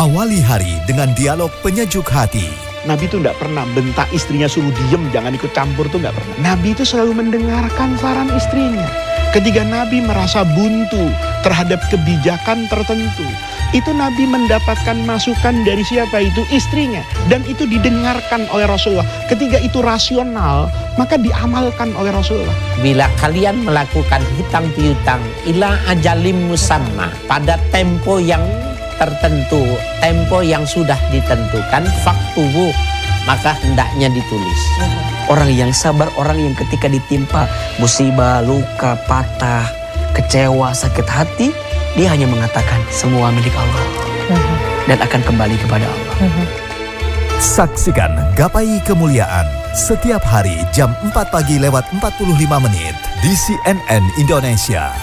Awali hari dengan dialog penyejuk hati. Nabi itu tidak pernah bentak istrinya suruh diem, jangan ikut campur, itu tidak pernah. Nabi itu selalu mendengarkan saran istrinya. Ketika Nabi merasa buntu terhadap kebijakan tertentu, itu Nabi mendapatkan masukan dari siapa itu? Istrinya. Dan itu didengarkan oleh Rasulullah. Ketika itu rasional, maka diamalkan oleh Rasulullah. Bila kalian melakukan hutang piutang ila ajalim musamma, pada tempo yang tertentu, tempo yang sudah ditentukan, faktubu, maka hendaknya ditulis. Orang yang sabar, orang yang ketika ditimpa musibah, luka, patah, kecewa, sakit hati, dia hanya mengatakan semua milik Allah dan akan kembali kepada Allah. Saksikan Gapai Kemuliaan setiap hari jam 4 pagi lewat 45 menit di CNN Indonesia.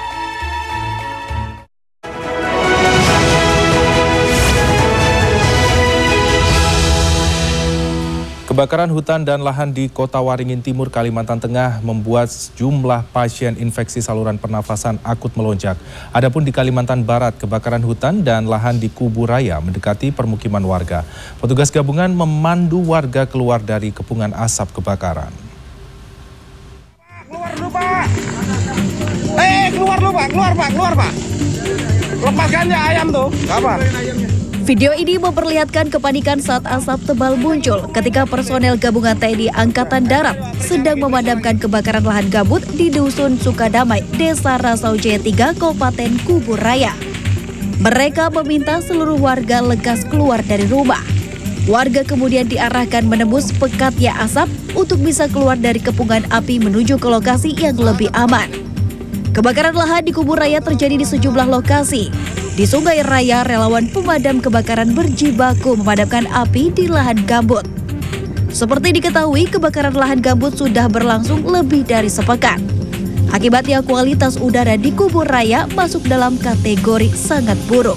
Kebakaran hutan dan lahan di Kota Waringin Timur, Kalimantan Tengah membuat sejumlah pasien infeksi saluran pernafasan akut melonjak. Adapun di Kalimantan Barat, kebakaran hutan dan lahan di Kubu Raya mendekati permukiman warga. Petugas gabungan memandu warga keluar dari kepungan asap kebakaran. Keluar dulu, Pak. Keluar dulu, Pak. Keluar, Pak. Lepaskannya ayam tuh. Apa? Video ini memperlihatkan kepanikan saat asap tebal muncul ketika personel gabungan TNI Angkatan Darat sedang memadamkan kebakaran lahan gambut di Dusun Sukadamai, Desa Rasau Jaya 3, Kabupaten Kubu Raya. Mereka meminta seluruh warga lekas keluar dari rumah. Warga kemudian diarahkan menembus pekatnya asap untuk bisa keluar dari kepungan api menuju ke lokasi yang lebih aman. Kebakaran lahan di Kubu Raya terjadi di sejumlah lokasi. Di Sungai Raya, relawan pemadam kebakaran berjibaku memadamkan api di lahan gambut. Seperti diketahui, kebakaran lahan gambut sudah berlangsung lebih dari sepekan. Akibatnya kualitas udara di Kubu Raya masuk dalam kategori sangat buruk.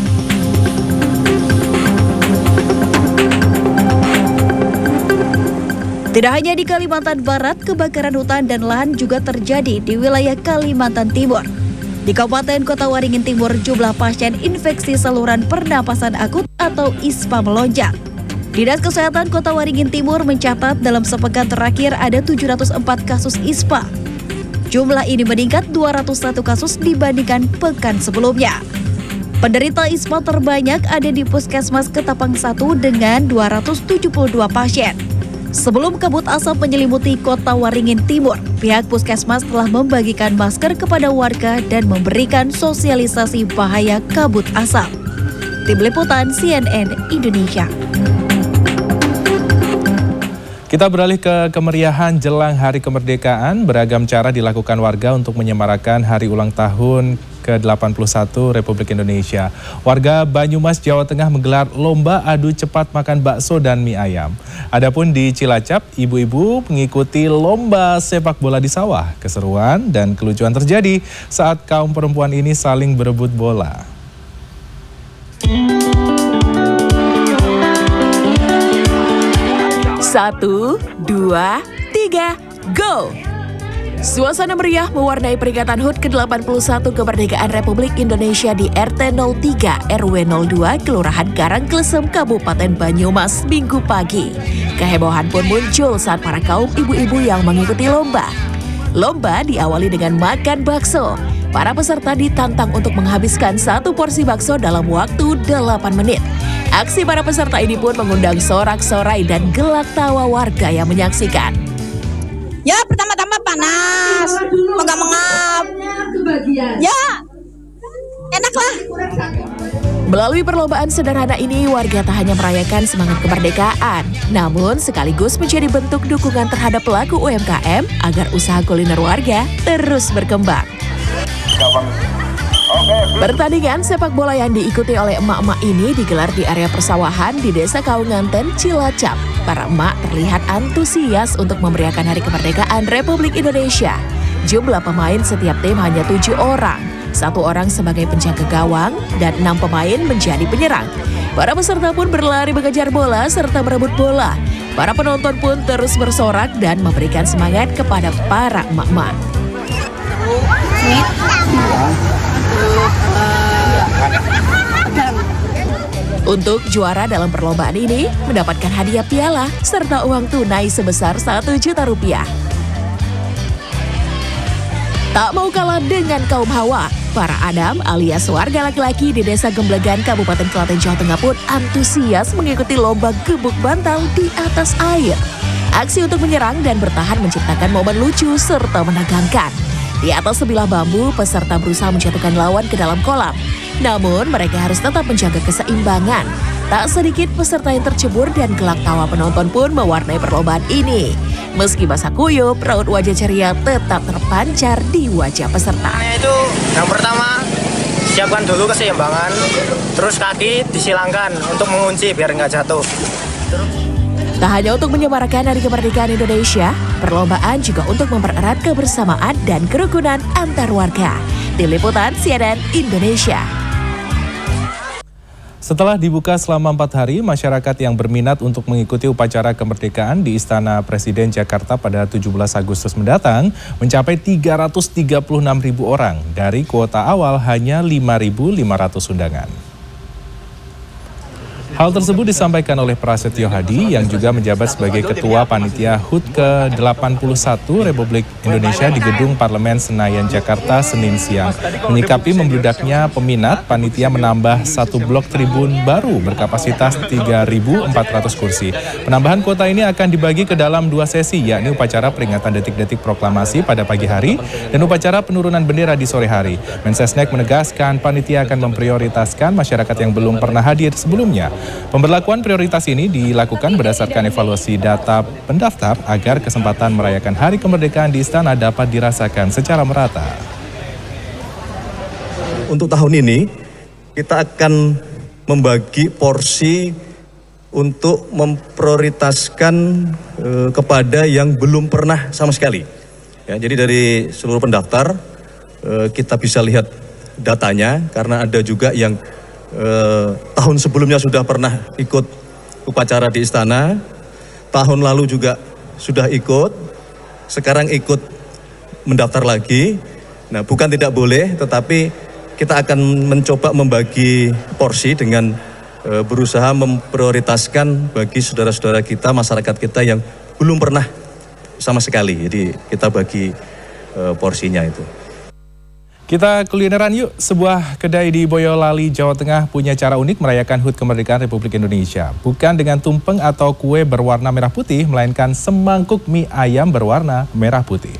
Tidak hanya di Kalimantan Barat, kebakaran hutan dan lahan juga terjadi di wilayah Kalimantan Timur. Di Kabupaten Kota Waringin Timur, jumlah pasien infeksi saluran pernapasan akut atau ISPA melonjak. Dinas Kesehatan Kota Waringin Timur mencatat dalam sepekan terakhir ada 704 kasus ISPA. Jumlah ini meningkat 201 kasus dibandingkan pekan sebelumnya. Penderita ISPA terbanyak ada di Puskesmas Ketapang 1 dengan 272 pasien. Sebelum kabut asap menyelimuti Kota Waringin Timur, pihak Puskesmas telah membagikan masker kepada warga dan memberikan sosialisasi bahaya kabut asap. Tim Liputan CNN Indonesia. Kita beralih ke kemeriahan jelang Hari Kemerdekaan. Beragam cara dilakukan warga untuk menyemarakan hari ulang tahun ke-81 Republik Indonesia. Warga Banyumas, Jawa Tengah menggelar lomba adu cepat makan bakso dan mie ayam. Adapun di Cilacap, ibu-ibu mengikuti lomba sepak bola di sawah. Keseruan dan kelucuan terjadi saat kaum perempuan ini saling berebut bola. 1, 2, 3, go! Suasana meriah mewarnai peringatan HUT ke-81 Kemerdekaan Republik Indonesia di RT 03 RW 02 Kelurahan Karangklesem, Kabupaten Banyumas, Minggu pagi. Kehebohan pun muncul saat para kaum ibu-ibu yang mengikuti lomba. Lomba diawali dengan makan bakso. Para peserta ditantang untuk menghabiskan 1 porsi bakso dalam waktu 8 menit. Aksi para peserta ini pun mengundang sorak-sorai dan gelak tawa warga yang menyaksikan. Ya, pertama-tama panas, mengap-mengap. Ya, enak lah. Melalui perlombaan sederhana ini, warga tak hanya merayakan semangat kemerdekaan, namun sekaligus menjadi bentuk dukungan terhadap pelaku UMKM agar usaha kuliner warga terus berkembang. Pertandingan sepak bola yang diikuti oleh emak-emak ini digelar di area persawahan di Desa Kaunganten, Cilacap. Para emak terlihat antusias untuk memeriahkan Hari Kemerdekaan Republik Indonesia. Jumlah pemain setiap tim hanya 7 orang. 1 orang sebagai penjaga gawang dan 6 pemain menjadi penyerang. Para peserta pun berlari mengejar bola serta merebut bola. Para penonton pun terus bersorak dan memberikan semangat kepada para emak-emak. Untuk juara dalam perlombaan ini mendapatkan hadiah piala serta uang tunai sebesar Rp1.000.000. Tak mau kalah dengan kaum Hawa, para Adam alias warga laki-laki di Desa Gemblegan, Kabupaten Klaten, Jawa Tengah pun antusias mengikuti lomba gebuk bantal di atas air. Aksi untuk menyerang dan bertahan menciptakan momen lucu serta menegangkan. Di atas sebilah bambu, peserta berusaha menjatuhkan lawan ke dalam kolam. Namun mereka harus tetap menjaga keseimbangan. Tak sedikit peserta yang tercebur dan gelak tawa penonton pun mewarnai perlombaan ini. Meski basah kuyup, raut wajah ceria tetap terpancar di wajah peserta. Itu yang pertama, siapkan dulu keseimbangan, terus kaki disilangkan untuk mengunci biar nggak jatuh. Tak hanya untuk menyemarakan Hari Kemerdekaan Indonesia, perlombaan juga untuk mempererat kebersamaan dan kerukunan antar warga. Tim Liputan CNN Indonesia. Setelah dibuka selama 4 hari, masyarakat yang berminat untuk mengikuti upacara kemerdekaan di Istana Presiden Jakarta pada 17 Agustus mendatang mencapai 336.000 orang dari kuota awal hanya 5.500 undangan. Hal tersebut disampaikan oleh Prasetyo Hadi yang juga menjabat sebagai Ketua Panitia HUT ke-81 Republik Indonesia di Gedung Parlemen Senayan, Jakarta, Senin siang. Menyikapi membludaknya peminat, panitia menambah 1 blok tribun baru berkapasitas 3.400 kursi. Penambahan kuota ini akan dibagi ke dalam 2 sesi, yakni upacara peringatan detik-detik proklamasi pada pagi hari dan upacara penurunan bendera di sore hari. Mensesnek menegaskan panitia akan memprioritaskan masyarakat yang belum pernah hadir sebelumnya. Pemberlakuan prioritas ini dilakukan berdasarkan evaluasi data pendaftar agar kesempatan merayakan Hari Kemerdekaan di Istana dapat dirasakan secara merata. Untuk tahun ini, kita akan membagi porsi untuk memprioritaskan kepada yang belum pernah sama sekali. Ya, jadi dari seluruh pendaftar, kita bisa lihat datanya, karena ada juga yang tahun sebelumnya sudah pernah ikut upacara di istana, tahun lalu juga sudah ikut, sekarang ikut mendaftar lagi. Nah, bukan tidak boleh, tetapi kita akan mencoba membagi porsi dengan berusaha memprioritaskan bagi saudara-saudara kita, masyarakat kita yang belum pernah sama sekali. Jadi kita bagi porsinya itu. Kita kulineran yuk. Sebuah kedai di Boyolali, Jawa Tengah punya cara unik merayakan HUT Kemerdekaan Republik Indonesia. Bukan dengan tumpeng atau kue berwarna merah putih, melainkan semangkuk mie ayam berwarna merah putih.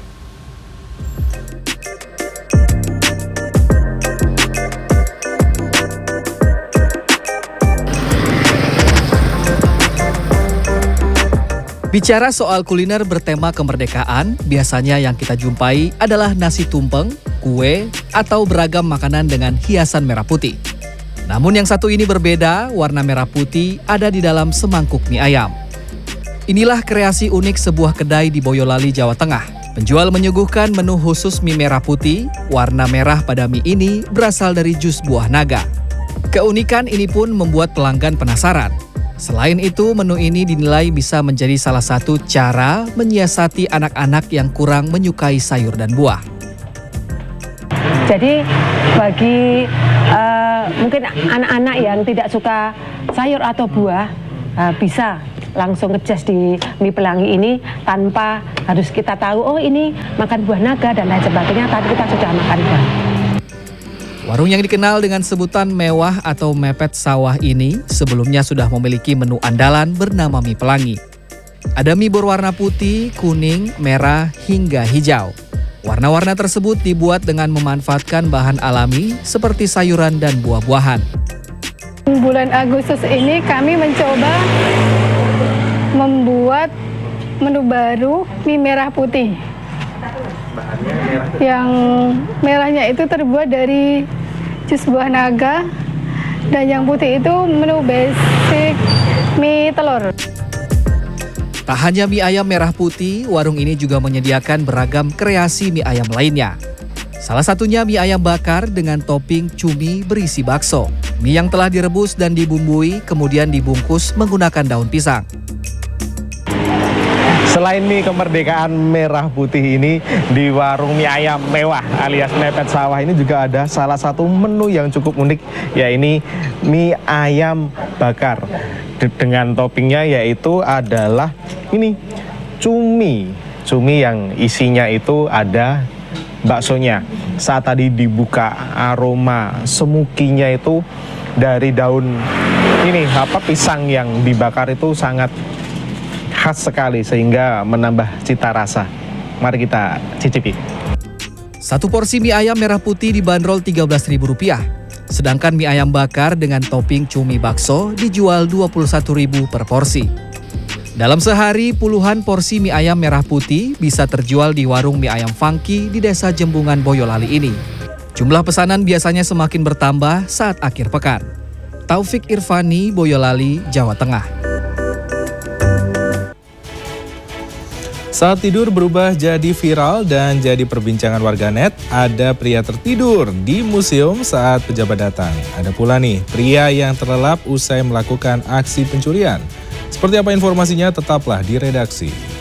Bicara soal kuliner bertema kemerdekaan, biasanya yang kita jumpai adalah nasi tumpeng, kue, atau beragam makanan dengan hiasan merah putih. Namun yang satu ini berbeda, warna merah putih ada di dalam semangkuk mie ayam. Inilah kreasi unik sebuah kedai di Boyolali, Jawa Tengah. Penjual menyuguhkan menu khusus mie merah putih, warna merah pada mie ini berasal dari jus buah naga. Keunikan ini pun membuat pelanggan penasaran. Selain itu, menu ini dinilai bisa menjadi salah satu cara menyiasati anak-anak yang kurang menyukai sayur dan buah. Jadi bagi mungkin anak-anak yang tidak suka sayur atau buah bisa langsung ngejus di mie pelangi ini tanpa harus kita tahu, oh ini makan buah naga dan lain sebagainya, tadi kita sudah makan buah. Warung yang dikenal dengan sebutan mewah atau mepet sawah ini sebelumnya sudah memiliki menu andalan bernama mie pelangi. Ada mie berwarna putih, kuning, merah, hingga hijau. Warna-warna tersebut dibuat dengan memanfaatkan bahan alami seperti sayuran dan buah-buahan. Bulan Agustus ini kami mencoba membuat menu baru mie merah putih. Yang merahnya itu terbuat dari jus buah naga dan yang putih itu menu basic mie telur. Tak hanya mie ayam merah putih, warung ini juga menyediakan beragam kreasi mie ayam lainnya. Salah satunya mie ayam bakar dengan topping cumi berisi bakso. Mie yang telah direbus dan dibumbui kemudian dibungkus menggunakan daun pisang. Selain mie kemerdekaan merah putih ini, di warung mie ayam mewah alias mepet sawah ini juga ada salah satu menu yang cukup unik, yaitu mie ayam bakar. Dengan toppingnya yaitu adalah ini cumi yang isinya itu ada baksonya. Saat tadi dibuka, aroma semukinya itu dari daun ini pisang yang dibakar itu sangat khas sekali sehingga menambah cita rasa. Mari kita cicipi. Satu porsi mie ayam merah putih dibanderol Rp13.000. Sedangkan mie ayam bakar dengan topping cumi bakso dijual Rp21.000 per porsi. Dalam sehari, puluhan porsi mie ayam merah putih bisa terjual di warung mie ayam Funky di Desa Jembungan, Boyolali ini. Jumlah pesanan biasanya semakin bertambah saat akhir pekan. Taufik Irvani, Boyolali, Jawa Tengah. Saat tidur berubah jadi viral dan jadi perbincangan warganet, ada pria tertidur di museum saat pejabat datang. Ada pula nih pria yang terlelap usai melakukan aksi pencurian. Seperti apa informasinya? Tetaplah di redaksi.